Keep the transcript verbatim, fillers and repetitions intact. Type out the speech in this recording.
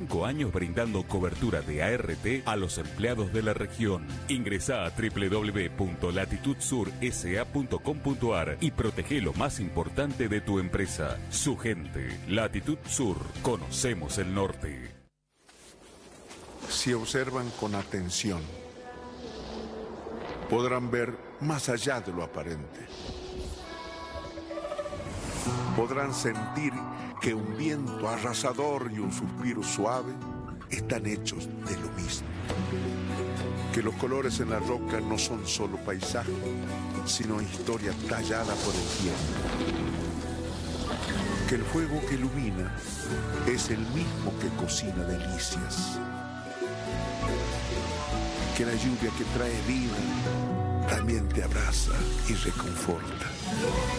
cinco años brindando cobertura de A R T a los empleados de la región. Ingresá a doble u doble u doble u punto latitud sur s a punto com punto a r y protege lo más importante de tu empresa, su gente. Latitud Sur, conocemos el norte. Si observan con atención, podrán ver más allá de lo aparente. Podrán sentir que un viento arrasador y un suspiro suave están hechos de lo mismo. Que los colores en la roca no son solo paisaje, sino historia tallada por el tiempo. Que el fuego que ilumina es el mismo que cocina delicias. Que la lluvia que trae vida también te abraza y reconforta.